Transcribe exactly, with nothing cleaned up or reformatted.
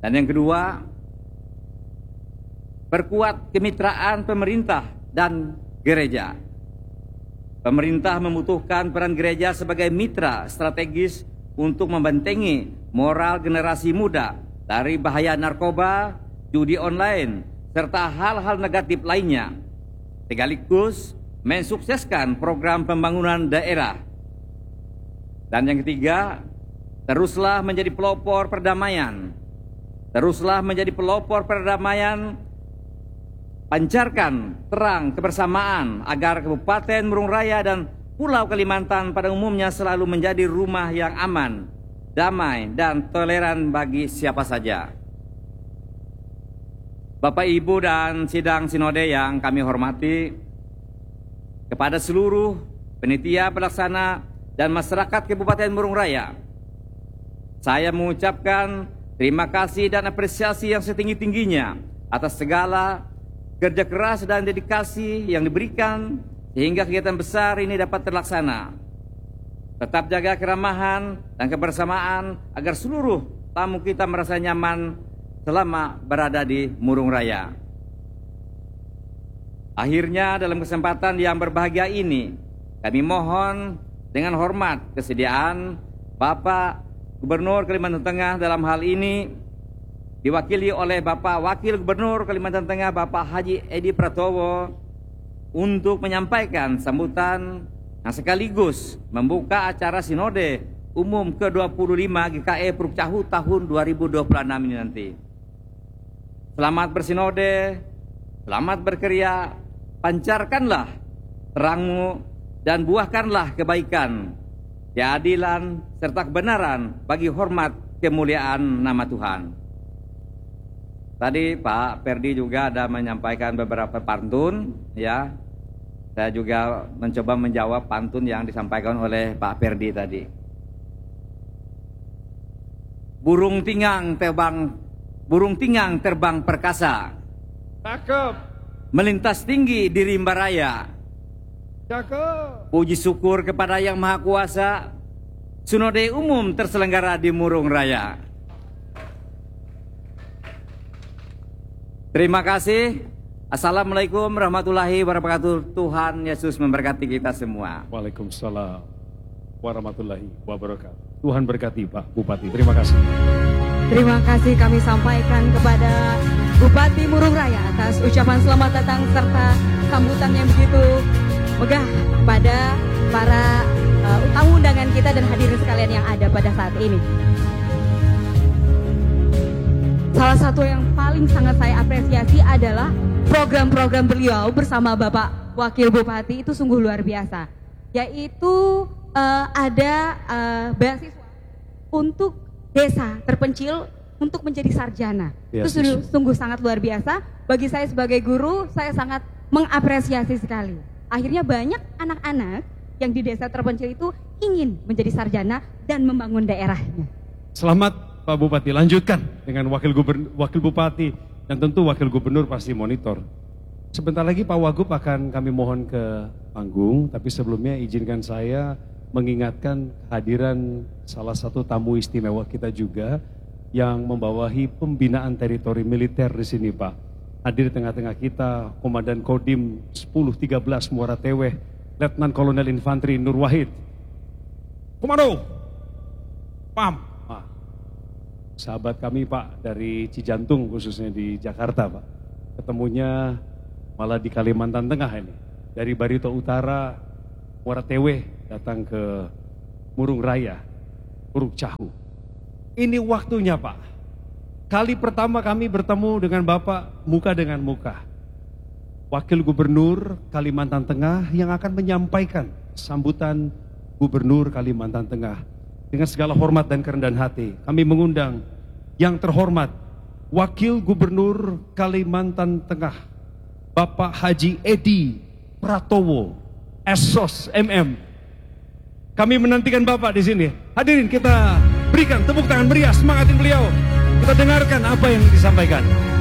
Dan yang kedua, perkuat kemitraan pemerintah dan gereja. Pemerintah membutuhkan peran gereja sebagai mitra strategis untuk membentengi moral generasi muda dari bahaya narkoba, judi online, serta hal-hal negatif lainnya, sekaligus mensukseskan program pembangunan daerah. Dan yang ketiga, teruslah menjadi pelopor perdamaian. Teruslah menjadi pelopor perdamaian, pancarkan terang kebersamaan agar Kabupaten Murung Raya dan Pulau Kalimantan pada umumnya selalu menjadi rumah yang aman, damai, dan toleran bagi siapa saja. Bapak, Ibu, dan sidang sinode yang kami hormati, kepada seluruh panitia pelaksana dan masyarakat Kabupaten Murung Raya, saya mengucapkan terima kasih dan apresiasi yang setinggi-tingginya atas segala kerja keras dan dedikasi yang diberikan sehingga kegiatan besar ini dapat terlaksana. Tetap jaga keramahan dan kebersamaan agar seluruh tamu kita merasa nyaman selama berada di Murung Raya. Akhirnya dalam kesempatan yang berbahagia ini, kami mohon dengan hormat kesediaan Bapak Gubernur Kalimantan Tengah dalam hal ini diwakili oleh Bapak Wakil Gubernur Kalimantan Tengah Bapak Haji Edi Pratowo untuk menyampaikan sambutan yang sekaligus membuka acara Sinode Umum ke dua puluh lima G K E Puruk Cahu tahun dua ribu dua puluh enam ini nanti. Selamat bersinode, selamat berkarya, pancarkanlah terangmu dan buahkanlah kebaikan, keadilan, serta kebenaran bagi hormat kemuliaan nama Tuhan. Tadi Pak Perdi juga ada menyampaikan beberapa pantun, ya. Saya juga mencoba menjawab pantun yang disampaikan oleh Pak Perdi tadi. Burung tingang terbang, burung tingang terbang perkasa. Cakep. Melintas tinggi di rimba raya. Cakep. Puji syukur kepada Yang Maha Kuasa, Sinode Umum terselenggara di Murung Raya. Terima kasih. Assalamualaikum warahmatullahi wabarakatuh. Tuhan Yesus memberkati kita semua. Waalaikumsalam warahmatullahi wabarakatuh. Tuhan berkati Pak Bupati. Terima kasih. Terima kasih kami sampaikan kepada Bupati Murung Raya atas ucapan selamat datang serta sambutan yang begitu megah pada para uh, tamu undangan kita dan hadirin sekalian yang ada pada saat ini. Salah satu yang paling sangat saya apresiasi adalah program-program beliau bersama Bapak Wakil Bupati itu sungguh luar biasa. Yaitu uh, ada uh, beasiswa untuk desa terpencil untuk menjadi sarjana. Ya, itu sungguh, sungguh sangat luar biasa. Bagi saya sebagai guru, saya sangat mengapresiasi sekali. Akhirnya banyak anak-anak yang di desa terpencil itu ingin menjadi sarjana dan membangun daerahnya. Selamat Pak Bupati, lanjutkan dengan Wakil Gubernur, Wakil Bupati, dan tentu Wakil Gubernur pasti monitor. Sebentar lagi Pak Wagub akan kami mohon ke panggung, tapi sebelumnya izinkan saya mengingatkan kehadiran salah satu tamu istimewa kita juga yang membawahi pembinaan teritori militer di sini Pak. Hadir di tengah-tengah kita Komandan Kodim sepuluh tiga belas Muara Teweh, Letnan Kolonel Infanteri Nur Wahid. Komando, pam. Sahabat kami Pak dari Cijantung khususnya di Jakarta Pak. Ketemunya malah di Kalimantan Tengah ini. Dari Barito Utara, Muara Teweh datang ke Murung Raya, Puruk Cahu. Ini waktunya Pak. Kali pertama kami bertemu dengan Bapak muka dengan muka. Wakil Gubernur Kalimantan Tengah yang akan menyampaikan sambutan Gubernur Kalimantan Tengah. Dengan segala hormat dan kerendahan hati, kami mengundang yang terhormat Wakil Gubernur Kalimantan Tengah, Bapak Haji Edi Pratowo, S O S M M. Kami menantikan Bapak di sini. Hadirin, kita berikan tepuk tangan meriah, semangatin beliau. Kita dengarkan apa yang disampaikan.